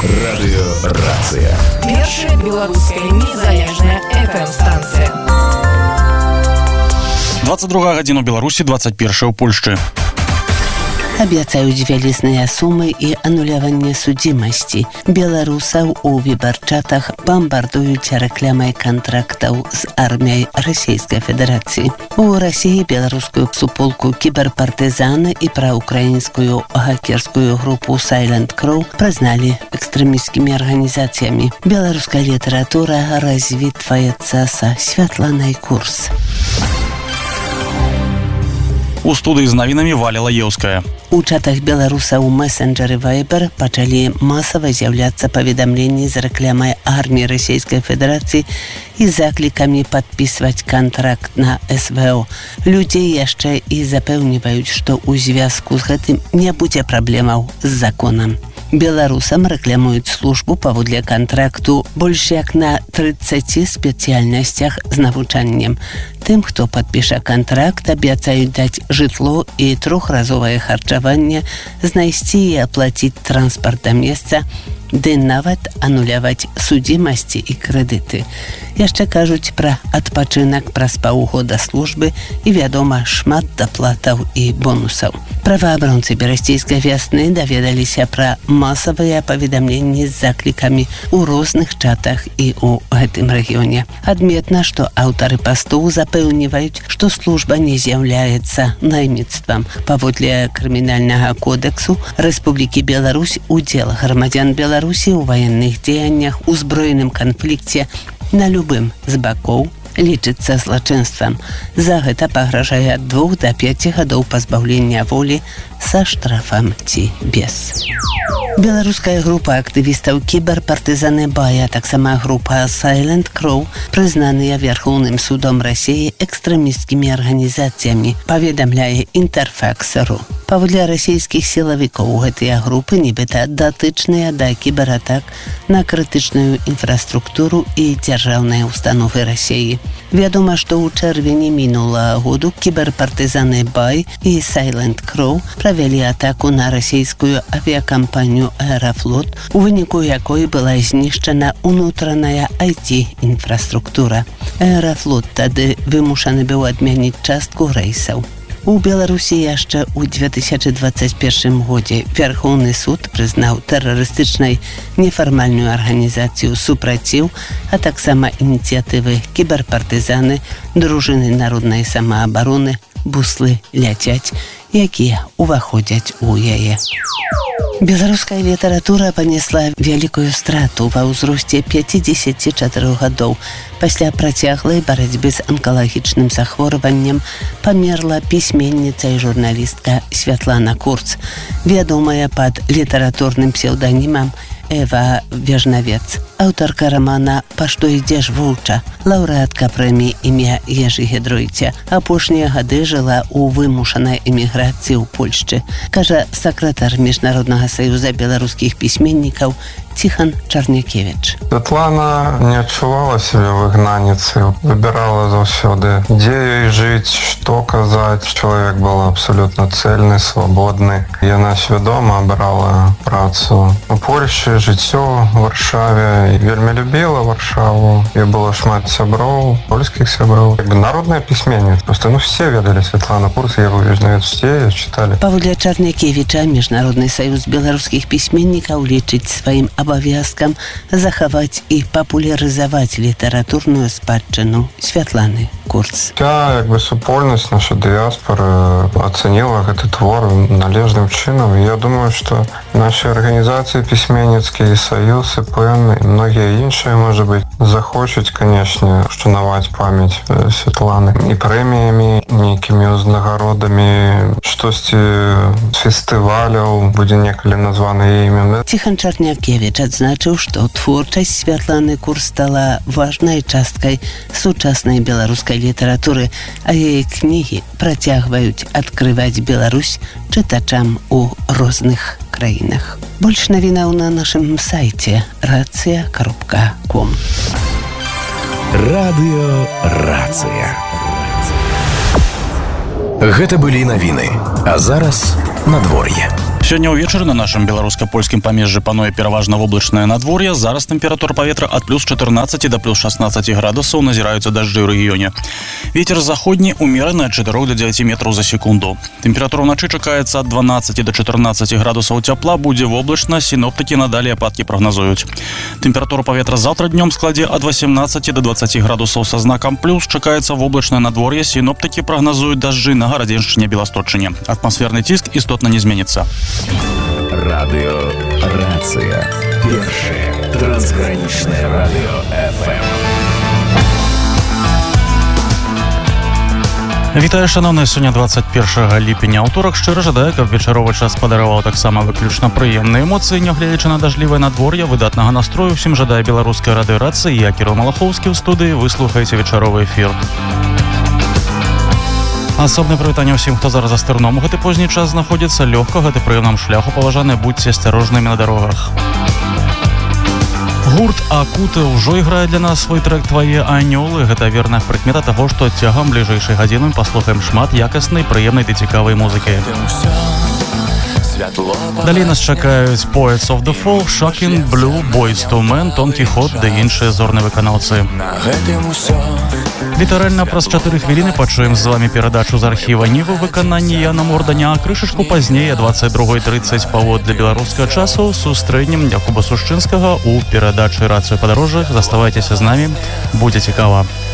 Радыёрацыя. Першая беларуская незалежная FM-станцыя. 22 гадзіна ў Беларусі, 21 ў Польшчы. Абяцаюць вялізныя сумы і ануляванне судзімасці. Беларусаў у выбарчатах бамбардуюць рэкламай кантрактаў з арміяй Расійскай Федэрацыі. У Расіі беларускую суполку кіберпартызаны і праўкраінскую хакерскую групу Silent Crow прызналі экстрэмісцкімі арганізацыямі. Беларуская літаратура развітваецца са Святланай Курс. У студыі з навінамі Валя Лаеўская. У чатах беларусаў месенджеры Viber пачалі масава з'яўляцца паведамленні з рэкламай арміі Расійскай Федэрацыі і заклікамі падпісваць кантракт на СВО. Людзей яшчэ і запэўніваюць, што ў звязку з гэтым не будзе праблемаў з законам. Беларусам рэкламуюць службу паводле кантракту больш як на 30 спецыяльнасцях з навучаннем. Тым, хто падпіша кантракт, абяцаюць даць жытло і трохразовае харчаванне, знайсці і аплаціць транспарт да месца, ды нават ануляваць судзімасці і крэдыты. Яшчэ кажуць пра адпачынак праз паўгода службы і, вядома, шмат даплатаў і бонусаў. Праваабаронцы берасцейскай вясны даведаліся пра масавыя паведамленні з заклікамі ў розных чатах і ў гэтым рэгіёне. Адметна, што аўтары пастоў запэўніваюць, што служба не з'яўляецца найміцтвам. Паводле крымінальнага кодексу Рэспублікі Беларусь удзел грамадзян Беларусі ў ваенных дзеяннях у збройным канфлікце на любым з бакоў лічыцца злачынствам. За гэта пагражае ад 2 до 5 гадоў пазбаўлення волі са штрафам ці без. Беларуская група актывістаў кіберпартызаны Бая, таксама група Silent Crow, прызнаныя Верхоўным судом Расіі экстрэмісцкімі арганізацыямі, паведамляе Інтэрфакс.ру. Паводле расійскіх сілавікоў гэтыя групы нібыта датычныя да кібератак на крытычную інфраструктуру і дзяржаўныя установы Расіі. Вядома, што ў чэрвені мінулага году кіберпартызаны Бай і Silent Crow правялі атаку на расійскую авіякампанію Аэрафлот, у выніку якой была знішчана ўнутраная IT-інфраструктура. Аэрафлот тады вымушаны быў адмяніць частку рэйсаў. У Беларусі яшчэ ў 2021 годзе Верхоўны суд прызнаў тэрарыстычнай нефармальную арганізацыю «Супраціў», а таксама ініцыятывы кіберпартызаны, дружыны народнай самаабароны, буслы ляцяць, якія ўваходзяць у яе. Беларуская літаратура панесла вялікую страту ва ўзросце 54 гадоў. Пасля працяглай барацьбы з анкалагічным захворваннем памерла пісьменніца і журналістка Святлана Курц, вядомая пад літаратурным псеўданімам Эва Вежнавец, аўтарка рамана «Па што ідзеш, воўча», лаўрэатка прэміі імя Ежы Гедройця. Апошнія гады жыла ў вымушанай эміграцыі ў Польшчы, кажа сакратар Міжнароднага саюза беларускіх пісьменнікаў Ціхан Чарнякевіч. Святлана не адчувала сябе выгнаніцай, выбірала заўсёды, дзе ёй жыць, што казаць. Чалавек быў абсалютна цэльны, свабодны. Яна свядома абрала працу у Польшчы, жыццё ў Варшаве, і вельмі любіла Варшаву. І было шмат сяброў, польскіх сяброў. Народная пісьменніца. Проста все ведалі Святлану Курц, Еву Вежнавец, все чыталі. Паводле Чарнякевіча, Міжнародны саюз беларускіх пісьменнікаў лічыць сваім абавязкам захаваць і папулярызаваць літаратурную спадчыну Святланы Курц. Вся супольнасць, наша дыяспора ацаніла гэты твор належным чынам. Я думаю, што нашы арганізацыі пісьменніцкія, саюз, ІПН і многія іншыя, можа быць, захочуць, канешне, ушанаваць памяць Святланы і прэміямі, нейкімі ўзнагародамі, штосьці фестываляў будзе некалі названы імя. Ціхан Чарнякевіч адзначыў, што творчасць Святланы Курц стала важнай часткай сучаснай беларускай літаратуры, а яе кнігі працягваюць адкрываць Беларусь чытачам у розных краінах. Больш навінаў на нашым сайце racja.com. Радыёрацыя. Гэта былі навіны, а зараз надвор'е. Сёння ўвечары на нашым беларуска-польскім памежжы пануе пераважна воблачнае надвор'е. Зараз тэмпература паветра ад плюс 14 да плюс 16 градусаў, назіраюцца дажджы ў рэгіёне. Вецер заходні умераны ад 4 до 9 метраў за секунду. Тэмпература ўначы чакаецца ад 12 до 14 градусаў цяпла, будзе воблачна, сіноптыкі надалей ападкі прагназуюць. Тэмпература паветра заўтра днём складзе ад 18 до 20 градусаў са знакам плюс, чакаецца воблачнае надвор'е, сіноптыкі прагназуюць дажджы на Гарадзеншчыне, Беласточчыне. Атмасферны ціск істотна не зменіцца. Радио «Рация». Первое трансграничное радио ФМ. Вітаю, шановныя, сёння 21 ліпеня, аўторак. Шчыра жадаю, каб вечаровы час падараваў таксама выключна прыемныя эмоцыі, нягледзячы на дажджлівае надвор'е, выдатнага настрою. Усім жадаю беларускай радыёрацыі. Я Кірыл Малахоўскі ў студыі. Вы слухаеце вечаровы эфір. Асобнае прывітанне ўсім, хто зараз за стырном у гэты позні час знаходзіцца. Лёгка гэты прыёмным шляху, паважаныя, будьце асцярожнымі на дарогах. Гурт «Акута» ўжо іграе для нас свой трэк «Твае анёлы». Гэта верная прыкмета таго, што цягам бліжэйшай гадзіны паслухаем шмат якаснай, прыемнай ды цікавай музыкі. Далей нас чакаюць Poets of the Fall, Shocking Blue, Boyz II Men, Don Quixote ды іншыя зорныя выканаўцы. Літаральна праз 4 хвіліны пачуем з вамі перадачу з архіва Нівы выкананні Яна Морданя, а крышачку пазней, 22:30 паводле беларускага часу, сустрэнем Якуба Сушчынскага ў перадачы «Рацыю падарожжа». Заставайцеся з намі, будзе цікава.